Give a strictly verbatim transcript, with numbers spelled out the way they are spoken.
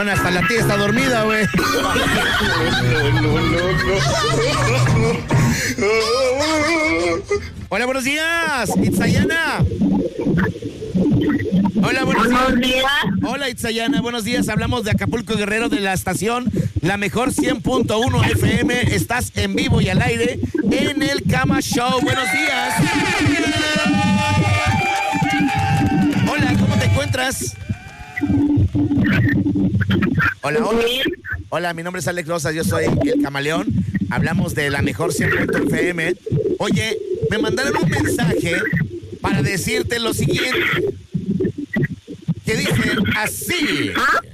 Hasta la tía está dormida, güey. Hola, buenos días, Itzayana. Hola, buenos días. Buenos días. Hola, Itzayana, buenos días. Hablamos de Acapulco Guerrero, de la estación La Mejor cien punto uno F M. Estás en vivo y al aire en el Cama Show. Buenos días. Hola, ¿cómo te encuentras? Hola, hola. Hola, mi nombre es Alex Rosas, yo soy el Camaleón. Hablamos de La Mejor cien punto uno F M. Oye, me mandaron un mensaje para decirte lo siguiente. Que dice así.